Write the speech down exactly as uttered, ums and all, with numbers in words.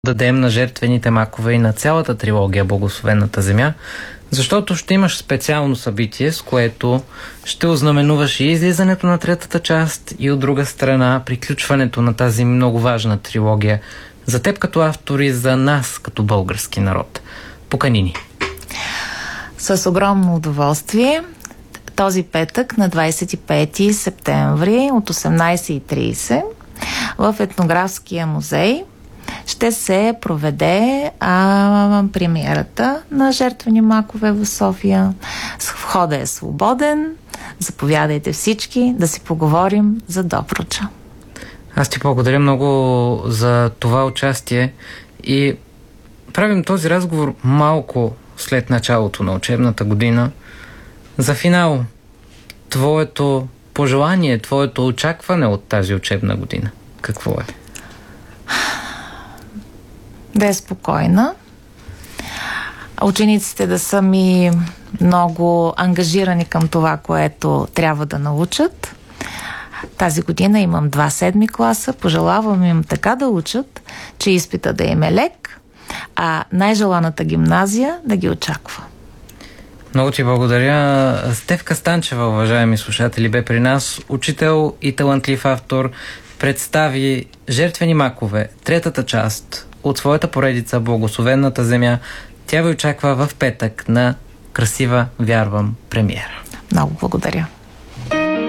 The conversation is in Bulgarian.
дадем на жертвените макове и на цялата трилогия Благословената земя, защото ще имаш специално събитие, с което ще ознаменуваш и излизането на третата част и от друга страна приключването на тази много важна трилогия за теб като автор и за нас като български народ. Покани ни. С огромно удоволствие. Този петък на двадесет и пети септември от осемнадесет и тридесет в Етнографския музей ще се проведе а, премиерата на Жертвени макове в София. Входът е свободен. Заповядайте всички да си поговорим за Добруджа. Аз ти благодаря много за това участие и правим този разговор малко след началото на учебната година. За финал, твоето пожелание, твоето очакване от тази учебна година, какво е? Да е спокойна. Учениците да са ми много ангажирани към това, което трябва да научат. Тази година имам два седми класа. Пожелавам им така да учат, че изпита да им е лек, а най-желаната гимназия да ги очаква. Много ти благодаря. Стефка Станчева, уважаеми слушатели, бе при нас. Учител и талантлив автор. Представи Жертвени макове, третата част от своята поредица Благословената земя. Тя ви очаква в петък на красива, вярвам, премиера. Много благодаря.